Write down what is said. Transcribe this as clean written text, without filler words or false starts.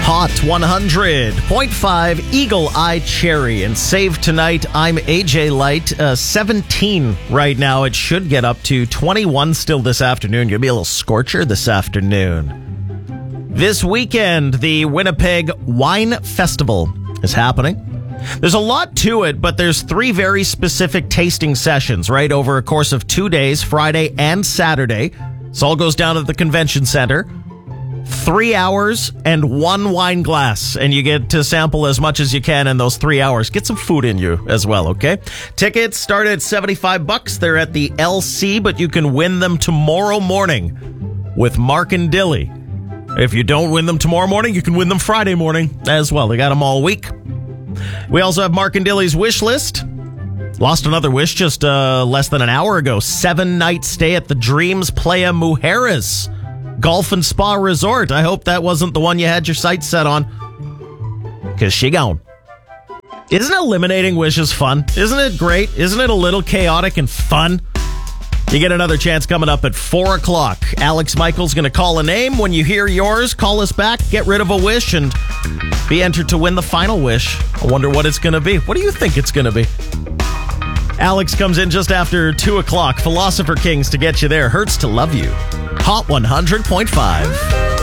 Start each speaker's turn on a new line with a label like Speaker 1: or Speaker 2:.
Speaker 1: Hot 100.5 Eagle Eye Cherry. And save tonight, I'm AJ Light. 17 right now. It should get up to 21 still this afternoon. Gonna be a little scorcher this afternoon. This weekend, the Winnipeg Wine Festival is happening. There's a lot to it, but there's 3 very specific tasting sessions, right, over a course of 2 days, Friday and Saturday. This all goes down at the convention center. 3 hours and 1 wine glass, and you get to sample as much as you can in those 3 hours. Get some food in you as well, okay? Tickets start at $75. They're at the LC, but you can win them tomorrow morning with Mark and Dilly. If you don't win them tomorrow morning, you can win them Friday morning as well. They got them all week. We also have Mark and Dilly's wish list. Lost another wish just less than an hour ago. 7-night stay at the Dreams Playa Mujeres Golf and Spa Resort. I hope that wasn't the one you had your sights set on, because she gone. Isn't eliminating wishes fun? Isn't it great? Isn't it a little chaotic and fun? You get another chance coming up at 4 o'clock. Alex Michael's going to call a name. When you hear yours, call us back, get rid of a wish, and be entered to win the final wish. I wonder what it's going to be. What do you think it's going to be? Alex comes in just after 2 o'clock. Philosopher Kings to get you there. Hurts to Love You. Hot 100.5.